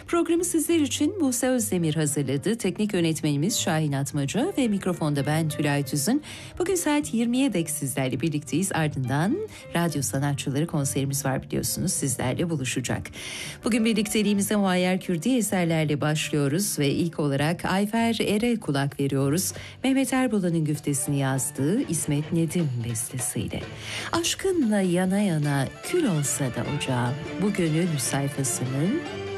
Programı sizler için Buse Özdemir hazırladı. Teknik yönetmenimiz Şahin Atmaca ve mikrofonda ben Tülay Tüzün. Bugün saat 20'ye dek sizlerle birlikteyiz. Ardından radyo sanatçıları konserimiz var biliyorsunuz, sizlerle buluşacak. Bugün birlikteliğimize Muayyer Kürdi eserlerle başlıyoruz ve ilk olarak Ayfer Er'e kulak veriyoruz. Mehmet Erbulan'ın güftesini yazdığı İsmet Nedim bestesiyle. Aşkınla yana yana kül olsa da ocağım, bu gönül sayfasının